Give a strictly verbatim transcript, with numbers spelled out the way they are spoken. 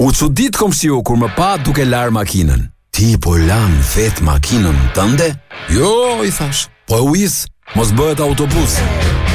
U çudit komshiu kur më pa duke lar makinën. Ti po lan vet makinën tënde? Jo, i thash. Po u is, mos bëhet autobus.